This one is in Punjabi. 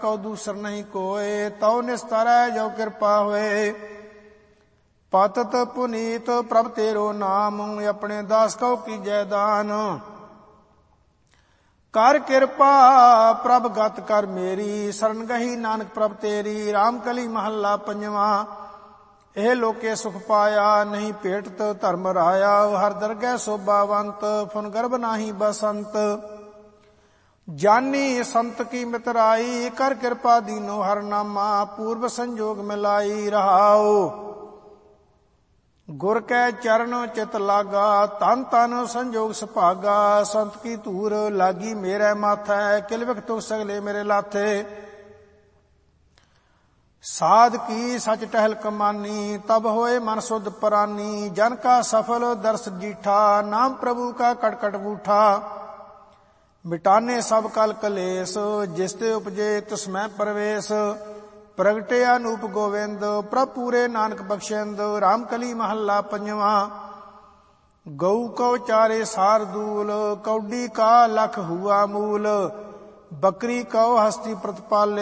ਕਉ ਦੂਸਰ ਨਹੀਂ ਕੋਏ, ਤਉ ਨਿਸਤਰੈ ਜੋ ਕਿਰਪਾ ਹੋਏ। ਪਤਿਤ ਪੁਨੀਤ ਪ੍ਰਭ ਤੇਰੋ ਨਾਮ, ਆਪਣੇ ਦਾਸ ਕਉ ਕੀਜੈ ਦਾਨ। ਕਰ ਕਿਰਪਾ ਪ੍ਰਭ ਗਤ ਕਰ ਮੇਰੀ, ਸਰਨ ਗਹੀ ਨਾਨਕ ਪ੍ਰਭ ਤੇਰੀ। ਰਾਮ ਕਲੀ ਮਹੱਲਾ ਪੰਜਵਾਂ। ਇਹ ਲੋਕੇ ਸੁਖ ਪਾਇਆ, ਨਹੀਂ ਭੇਟਤ ਧਰਮ ਰਾਇਆ। ਹਰ ਦਰਗਹਿ ਸੋਭਾਵੰਤ, ਫੁਨ ਗਰਭ ਨਾਹੀ ਬਸੰਤ। ਜਾਨੀ ਸੰਤ ਕੀ ਮਿਤਰਾਈ, ਕਰ ਕਿਰਪਾ ਦੀਨੋ ਹਰ ਨਾਮਾ। ਪੂਰਬ ਸੰਜੋਗ ਮਿਲਾਈ ਰਹਾਓ, ਗੁਰ ਕੈ ਚਰਨ ਚਿਤ ਲਾਗਾ। ਤਨ ਤਨ ਸੰਜੋਗ ਸੁਭਾਗਾ, ਸੰਤ ਕੀ ਧੂਰ ਲਾਗੀ ਮੇਰੇ ਮਾਥੈ। ਕਿਲ ਵਿਖ ਤੁਖ ਸਗਲੇ ਮੇਰੇ ਲਾਥੇ। ਸਾਧ ਕੀ ਸਚ ਟਹਿਲ ਕਮਾਨੀ, ਤਬ ਹੋਏ ਮਨ ਸੁਧ ਪਰਾਨੀ। ਜਨ ਕਾ ਸਫਲ ਦਰਸ ਜੀਠਾ, ਨਾਮ ਪ੍ਰਭੂ ਕਾ ਕਟਕਟ ਬੂਠਾ। ਮਿਟਾਨੇ ਸਭ ਕਲ ਕਲੇਸ਼, ਜਿਸ ਤੇ ਉਪਜੇ ਤਿਸ ਮੈਂ ਪਰਵੇਸ਼। ਪ੍ਰਗਟੇ ਅਨੂਪ ਗੋਵਿੰਦ, ਪ੍ਰਭ ਪੂਰੇ ਨਾਨਕ ਬਖਸ਼ਿੰਦ। ਰਾਮ ਕਲੀ ਮਹੱਲਾ ਪੰਜਵਾਂ। ਗਊ ਕਉ ਚਾਰੇ ਸਾਰਦੂਲ, ਕੌਡੀ ਕਾ ਲਖ ਹੁਆ ਮੂਲ। ਬੱਕਰੀ ਕਉ ਹਸਤੀ ਪ੍ਰਤਪਾਲੇ।